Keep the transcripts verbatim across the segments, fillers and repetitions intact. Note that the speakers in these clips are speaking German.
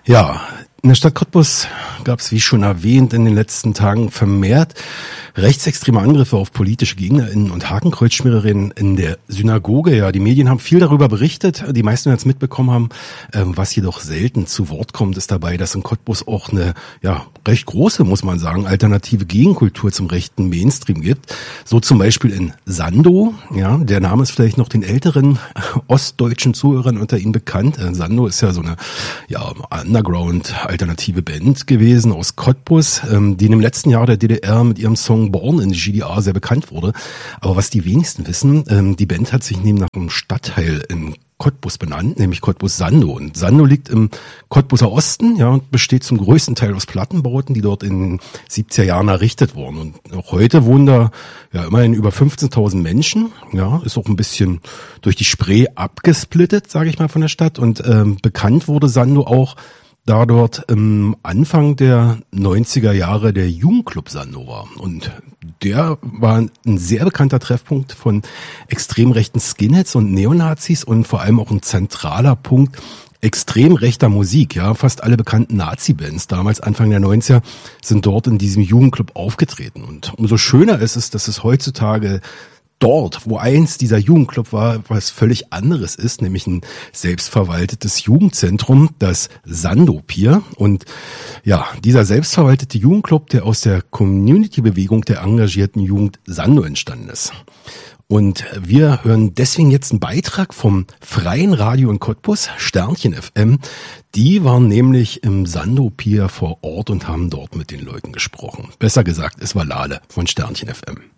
Ja, in der Stadt Cottbus gab es, wie schon erwähnt, in den letzten Tagen vermehrt rechtsextreme Angriffe auf politische GegnerInnen und Hakenkreuzschmiererinnen in der Synagoge. Ja, die Medien haben viel darüber berichtet. Die meisten werden es mitbekommen haben. Ähm, was jedoch selten zu Wort kommt, ist dabei, dass in Cottbus auch eine, ja, recht große, muss man sagen, alternative Gegenkultur zum rechten Mainstream gibt. So zum Beispiel in Sandow. Ja, der Name ist vielleicht noch den älteren ostdeutschen Zuhörern unter Ihnen bekannt. Äh, Sandow ist ja so eine, ja, Underground-alternative Band gewesen aus Cottbus, ähm, die in dem letzten Jahr der D D R mit ihrem Song Born in the G D R sehr bekannt wurde. Aber was die wenigsten wissen, ähm, die Band hat sich neben nach einem Stadtteil in Cottbus benannt, nämlich Cottbus-Sandow. Und Sandow liegt im Cottbuser Osten, ja, und besteht zum größten Teil aus Plattenbauten, die dort in den siebziger Jahren errichtet wurden. Und auch heute wohnen da ja immerhin über fünfzehntausend Menschen. Ja, ist auch ein bisschen durch die Spree abgesplittet, sage ich mal, von der Stadt. Und ähm, bekannt wurde Sandow auch, da dort im Anfang der neunziger Jahre der Jugendclub Sandow war. Und der war ein sehr bekannter Treffpunkt von extrem rechten Skinheads und Neonazis und vor allem auch ein zentraler Punkt extrem rechter Musik. Ja, fast alle bekannten Nazi-Bands damals Anfang der neunziger sind dort in diesem Jugendclub aufgetreten. Und umso schöner ist es, dass es heutzutage dort, wo einst dieser Jugendclub war, was völlig anderes ist, nämlich ein selbstverwaltetes Jugendzentrum, das Sandow Pier. Und ja, dieser selbstverwaltete Jugendclub, der aus der Community-Bewegung der engagierten Jugend Sandow entstanden ist. Und wir hören deswegen jetzt einen Beitrag vom Freien Radio in Cottbus, Sternchen F M. Die waren nämlich im Sandow Pier vor Ort und haben dort mit den Leuten gesprochen. Besser gesagt, es war Lale von Sternchen F M.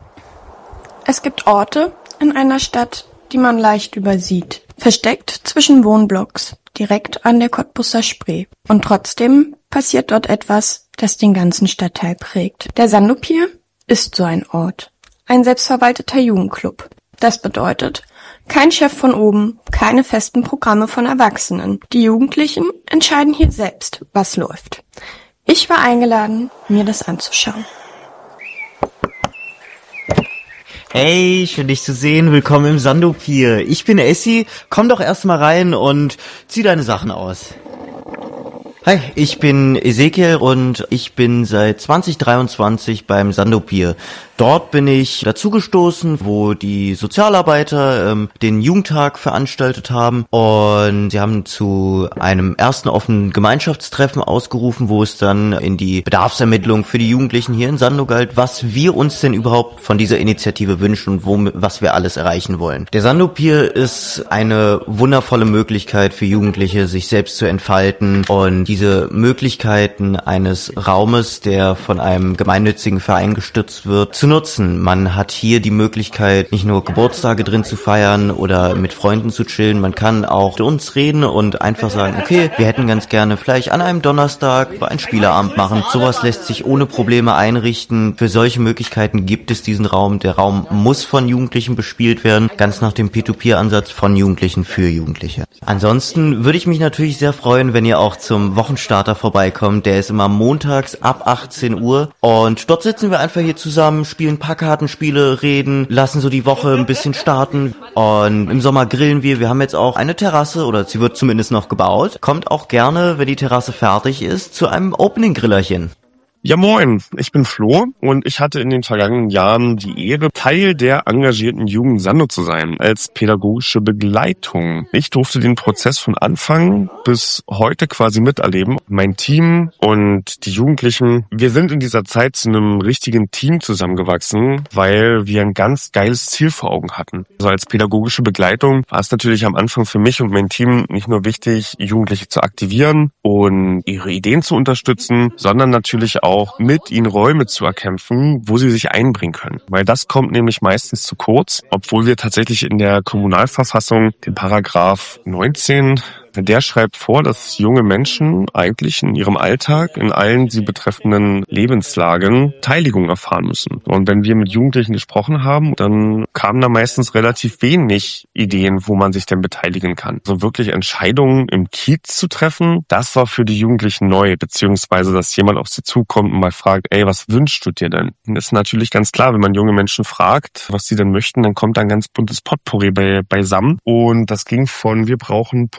Es gibt Orte in einer Stadt, die man leicht übersieht, versteckt zwischen Wohnblocks, direkt an der Cottbuser Spree. Und trotzdem passiert dort etwas, das den ganzen Stadtteil prägt. Der Sandow Pier ist so ein Ort, ein selbstverwalteter Jugendclub. Das bedeutet, kein Chef von oben, keine festen Programme von Erwachsenen. Die Jugendlichen entscheiden hier selbst, was läuft. Ich war eingeladen, mir das anzuschauen. Hey, schön dich zu sehen. Willkommen im Sandow Pier. Ich bin Essi. Komm doch erst mal rein und zieh deine Sachen aus. Hi, ich bin Ezekiel und ich bin seit zwanzig dreiundzwanzig beim Sandow Pier. Dort bin ich dazugestoßen, wo die Sozialarbeiter ähm, den Jugendtag veranstaltet haben und sie haben zu einem ersten offenen Gemeinschaftstreffen ausgerufen, wo es dann in die Bedarfsermittlung für die Jugendlichen hier in Sandow galt, was wir uns denn überhaupt von dieser Initiative wünschen und wo, was wir alles erreichen wollen. Der Sandow Pier ist eine wundervolle Möglichkeit für Jugendliche, sich selbst zu entfalten und diese Möglichkeiten eines Raumes, der von einem gemeinnützigen Verein gestützt wird, zu nutzen. Man hat hier die Möglichkeit, nicht nur Geburtstage drin zu feiern oder mit Freunden zu chillen, man kann auch mit uns reden und einfach sagen, okay, wir hätten ganz gerne vielleicht an einem Donnerstag einen Spieleabend machen. Sowas lässt sich ohne Probleme einrichten. Für solche Möglichkeiten gibt es diesen Raum. Der Raum muss von Jugendlichen bespielt werden, ganz nach dem Peer-to-Peer-Ansatz von Jugendlichen für Jugendliche. Ansonsten würde ich mich natürlich sehr freuen, wenn ihr auch zum Wochenstarter vorbeikommt. Der ist immer montags ab achtzehn Uhr und dort sitzen wir einfach hier zusammen, spielen ein paar Kartenspiele, reden, lassen so die Woche ein bisschen starten und im Sommer grillen wir. Wir haben jetzt auch eine Terrasse oder sie wird zumindest noch gebaut. Kommt auch gerne, wenn die Terrasse fertig ist, zu einem Opening-Grillerchen. Ja moin, ich bin Flo und ich hatte in den vergangenen Jahren die Ehre, Teil der engagierten Jugend Sandow zu sein, als pädagogische Begleitung. Ich durfte den Prozess von Anfang bis heute quasi miterleben. Mein Team und die Jugendlichen, wir sind in dieser Zeit zu einem richtigen Team zusammengewachsen, weil wir ein ganz geiles Ziel vor Augen hatten. Also als pädagogische Begleitung war es natürlich am Anfang für mich und mein Team nicht nur wichtig, Jugendliche zu aktivieren und ihre Ideen zu unterstützen, sondern natürlich auch auch mit ihnen Räume zu erkämpfen, wo sie sich einbringen können. Weil das kommt nämlich meistens zu kurz, obwohl wir tatsächlich in der Kommunalverfassung den Paragraph neunzehn, der schreibt vor, dass junge Menschen eigentlich in ihrem Alltag, in allen sie betreffenden Lebenslagen Beteiligung erfahren müssen. Und wenn wir mit Jugendlichen gesprochen haben, dann kamen da meistens relativ wenig Ideen, wo man sich denn beteiligen kann. Also wirklich Entscheidungen im Kiez zu treffen, das war für die Jugendlichen neu, beziehungsweise dass jemand auf sie zukommt und mal fragt, ey, was wünschst du dir denn? Und das ist natürlich ganz klar, wenn man junge Menschen fragt, was sie denn möchten, dann kommt da ein ganz buntes Potpourri bei, beisammen. Und das ging von, wir brauchen Proberäume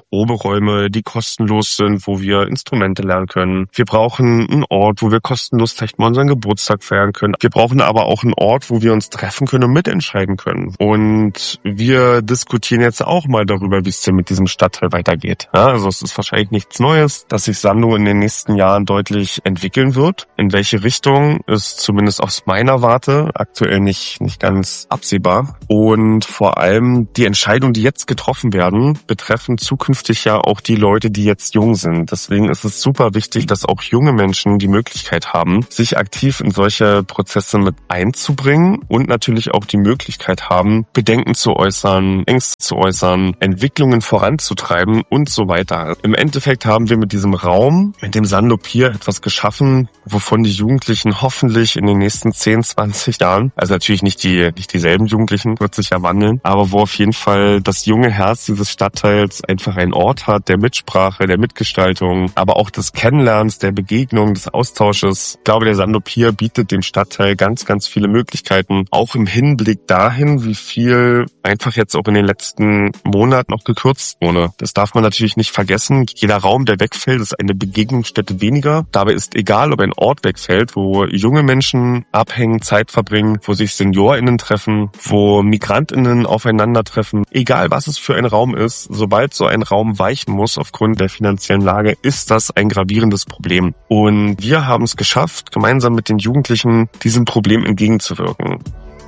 Räume, die kostenlos sind, wo wir Instrumente lernen können. Wir brauchen einen Ort, wo wir kostenlos vielleicht mal unseren Geburtstag feiern können. Wir brauchen aber auch einen Ort, wo wir uns treffen können und mitentscheiden können. Und wir diskutieren jetzt auch mal darüber, wie es denn mit diesem Stadtteil weitergeht. Ja, also es ist wahrscheinlich nichts Neues, dass sich Sandow in den nächsten Jahren deutlich entwickeln wird. In welche Richtung ist zumindest aus meiner Warte aktuell nicht, nicht ganz absehbar. Und vor allem die Entscheidungen, die jetzt getroffen werden, betreffen zukünftig ja auch die Leute, die jetzt jung sind. Deswegen ist es super wichtig, dass auch junge Menschen die Möglichkeit haben, sich aktiv in solche Prozesse mit einzubringen und natürlich auch die Möglichkeit haben, Bedenken zu äußern, Ängste zu äußern, Entwicklungen voranzutreiben und so weiter. Im Endeffekt haben wir mit diesem Raum, mit dem Sandow Pier etwas geschaffen, wovon die Jugendlichen hoffentlich in den nächsten zehn, zwanzig Jahren, also natürlich nicht die nicht dieselben Jugendlichen, wird sich ja wandeln, aber wo auf jeden Fall das junge Herz dieses Stadtteils einfach einen Ort hat, der Mitsprache, der Mitgestaltung, aber auch des Kennenlernens, der Begegnung, des Austausches. Ich glaube, der Sandow Pier bietet dem Stadtteil ganz, ganz viele Möglichkeiten, auch im Hinblick dahin, wie viel einfach jetzt auch in den letzten Monaten noch gekürzt wurde. Das darf man natürlich nicht vergessen. Jeder Raum, der wegfällt, ist eine Begegnungsstätte weniger. Dabei ist egal, ob ein Ort wegfällt, wo junge Menschen abhängen, Zeit verbringen, wo sich SeniorInnen treffen, wo MigrantInnen aufeinandertreffen. Egal, was es für ein Raum ist, sobald so ein Raum weichen muss aufgrund der finanziellen Lage, ist das ein gravierendes Problem. Und wir haben es geschafft, gemeinsam mit den Jugendlichen diesem Problem entgegenzuwirken.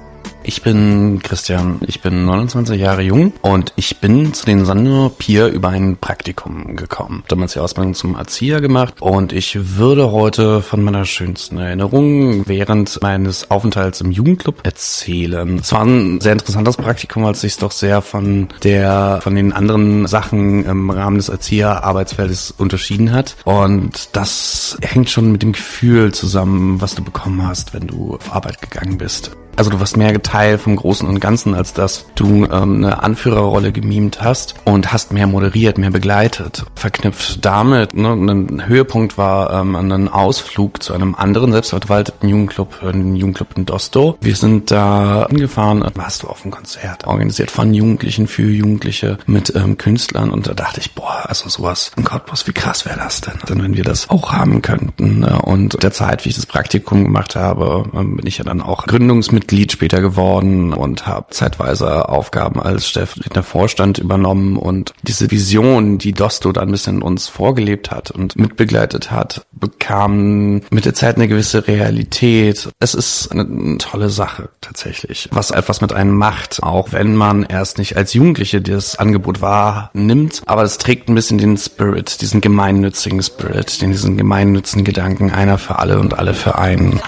Ich bin Christian, ich bin neunundzwanzig Jahre jung und ich bin zu den Sandow Pier über ein Praktikum gekommen. Damals die Ausbildung zum Erzieher gemacht und ich würde heute von meiner schönsten Erinnerung während meines Aufenthalts im Jugendclub erzählen. Es war ein sehr interessantes Praktikum, weil es sich doch sehr von der, von den anderen Sachen im Rahmen des Erzieherarbeitsfeldes unterschieden hat. Und das hängt schon mit dem Gefühl zusammen, was du bekommen hast, wenn du auf Arbeit gegangen bist. Also du warst mehr Teil vom Großen und Ganzen, als dass du ähm, eine Anführerrolle gemimt hast und hast mehr moderiert, mehr begleitet. Verknüpft damit, ne, ein Höhepunkt war ähm, ein Ausflug zu einem anderen selbstverwalteten Jugendclub, ein Jugendclub in Dostow. Wir sind da hingefahren, warst du auf ein Konzert, organisiert von Jugendlichen für Jugendliche mit ähm, Künstlern und da dachte ich, boah, also sowas in Cottbus, wie krass wäre das denn, denn wenn wir das auch haben könnten. Ne? Und der Zeit, wie ich das Praktikum gemacht habe, ähm, bin ich ja dann auch Gründungsmitglied Glied später geworden und habe zeitweise Aufgaben als stellvertretender Vorstand übernommen und diese Vision, die Dostow dann ein bisschen uns vorgelebt hat und mitbegleitet hat, bekam mit der Zeit eine gewisse Realität. Es ist eine, eine tolle Sache tatsächlich, was etwas mit einem macht, auch wenn man erst nicht als Jugendliche das Angebot wahrnimmt, aber es trägt ein bisschen den Spirit, diesen gemeinnützigen Spirit, den diesen gemeinnützigen Gedanken, einer für alle und alle für einen.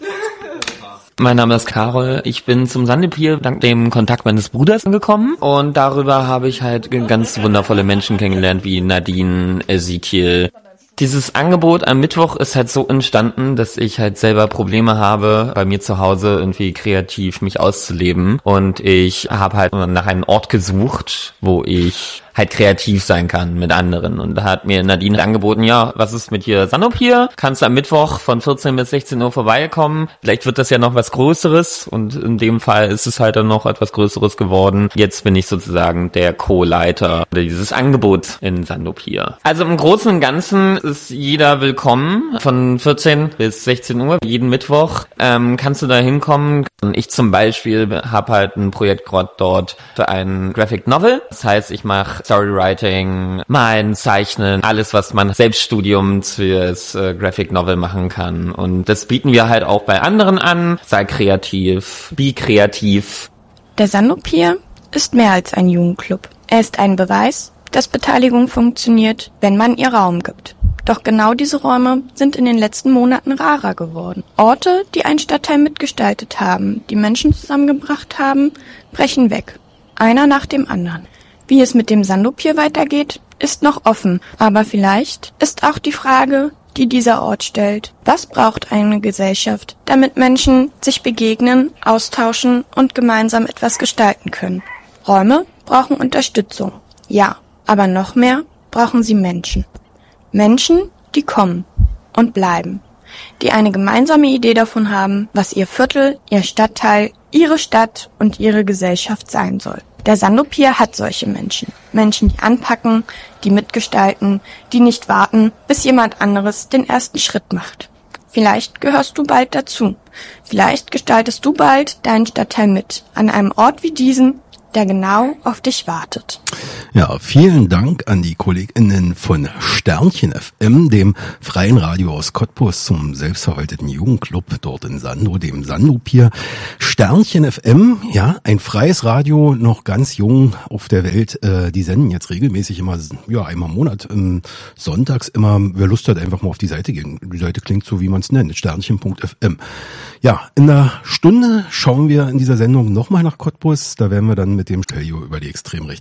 Mein Name ist Carol. Ich bin zum Sandow Pier dank dem Kontakt meines Bruders gekommen und darüber habe ich halt ganz wundervolle Menschen kennengelernt wie Nadine, Ezekiel. Dieses Angebot am Mittwoch ist halt so entstanden, dass ich halt selber Probleme habe, bei mir zu Hause irgendwie kreativ mich auszuleben und ich habe halt nach einem Ort gesucht, wo ich halt kreativ sein kann mit anderen. Und da hat mir Nadine angeboten, ja, was ist mit hier Sandow Pier? Kannst du am Mittwoch von vierzehn bis sechzehn Uhr vorbeikommen? Vielleicht wird das ja noch was Größeres und in dem Fall ist es halt dann noch etwas Größeres geworden. Jetzt bin ich sozusagen der Co-Leiter dieses Angebots in Sandow Pier. Also im Großen und Ganzen ist jeder willkommen von vierzehn bis sechzehn Uhr. Jeden Mittwoch ähm, kannst du da hinkommen. Ich zum Beispiel habe halt ein Projekt gerade dort für ein Graphic Novel. Das heißt, ich mache Storywriting, Malen, Zeichnen, alles, was man Selbststudium fürs äh, Graphic Novel machen kann. Und das bieten wir halt auch bei anderen an. Sei kreativ, be kreativ. Der Sandow Pier ist mehr als ein Jugendclub. Er ist ein Beweis, dass Beteiligung funktioniert, wenn man ihr Raum gibt. Doch genau diese Räume sind in den letzten Monaten rarer geworden. Orte, die einen Stadtteil mitgestaltet haben, die Menschen zusammengebracht haben, brechen weg. Einer nach dem anderen. Wie es mit dem Sandow Pier weitergeht, ist noch offen. Aber vielleicht ist auch die Frage, die dieser Ort stellt: Was braucht eine Gesellschaft, damit Menschen sich begegnen, austauschen und gemeinsam etwas gestalten können? Räume brauchen Unterstützung. Ja, aber noch mehr brauchen sie Menschen. Menschen, die kommen und bleiben. Die eine gemeinsame Idee davon haben, was ihr Viertel, ihr Stadtteil, ihre Stadt und ihre Gesellschaft sein soll. Der Sandopier hat solche Menschen. Menschen, die anpacken, die mitgestalten, die nicht warten, bis jemand anderes den ersten Schritt macht. Vielleicht gehörst du bald dazu. Vielleicht gestaltest du bald deinen Stadtteil mit, an einem Ort wie diesen, der genau auf dich wartet. Ja, vielen Dank an die KollegInnen von Sternchen F M, dem freien Radio aus Cottbus, zum selbstverwalteten Jugendclub dort in Sandow, dem Sandopier. Sternchen F M, ja, ein freies Radio, noch ganz jung auf der Welt. Äh, die senden jetzt regelmäßig immer, ja, einmal im Monat, ähm, sonntags immer. Wer Lust hat, einfach mal auf die Seite gehen. Die Seite klingt so, wie man es nennt, sternchen punkt f m. Ja, in einer Stunde schauen wir in dieser Sendung nochmal nach Cottbus. Da werden wir dann mit dem Stelio über die Extremrechte